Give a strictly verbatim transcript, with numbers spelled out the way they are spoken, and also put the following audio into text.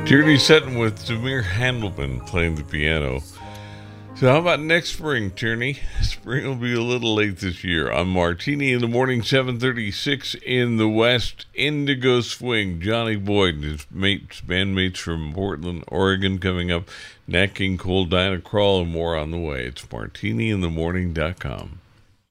Tierney Sutton with Damir Handelman playing the piano. So how about next spring, Tierney? Spring will be a little late this year. On Martini in the Morning, seven thirty-six in the West. Indigo Swing, Johnny Boyd and his mates, bandmates from Portland, Oregon coming up. Nat King Cole, Dinah Krall, and more on the way. It's martini in the morning dot com.